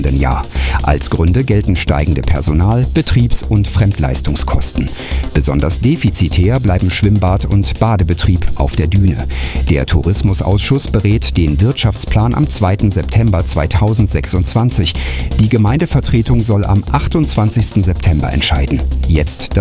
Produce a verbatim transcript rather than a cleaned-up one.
Jahr. Als Gründe gelten steigende Personal-, Betriebs- und Fremdleistungskosten. Besonders defizitär bleiben Schwimmbad- und Badebetrieb auf der Düne. Der Tourismusausschuss berät den Wirtschaftsplan am zweiten September zweitausendsechsundzwanzig. Die Gemeindevertretung soll am achtundzwanzigsten September entscheiden. Jetzt das